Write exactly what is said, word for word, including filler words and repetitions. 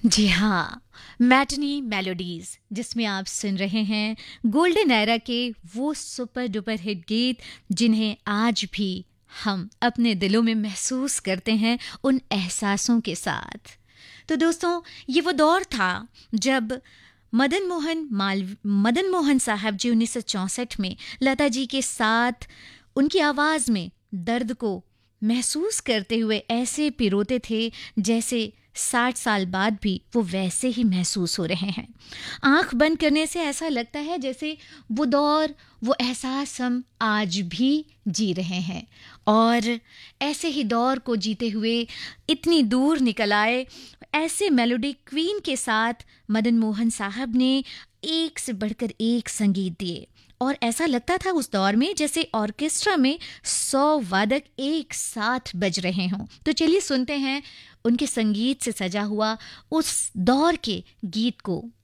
जी हाँ, matinee melodies जिसमें आप सुन रहे हैं गोल्डन एरा के वो सुपर डुपर हिट गीत जिन्हें आज भी हम अपने दिलों में महसूस करते हैं उन एहसासों के साथ। तो दोस्तों, ये वो दौर था जब मदन मोहन माल मदन मोहन साहब जी उन्नीस सौ चौंसठ में लता जी के साथ उनकी आवाज में दर्द को महसूस करते हुए ऐसे पिरोते थे जैसे साठ साल बाद भी वो वैसे ही महसूस हो रहे हैं। आंख बंद करने से ऐसा लगता है जैसे वो दौर, वो एहसास हम आज भी जी रहे हैं। और ऐसे ही दौर को जीते हुए इतनी दूर निकल आए, ऐसे मेलोडी क्वीन के साथ मदन मोहन साहब ने एक से बढ़कर एक संगीत दिए और ऐसा लगता था उस दौर में जैसे ऑर्केस्ट्रा में सौ वादक एक साथ बज रहे हों। तो चलिए सुनते हैं उनके संगीत से सजा हुआ उस दौर के गीत को।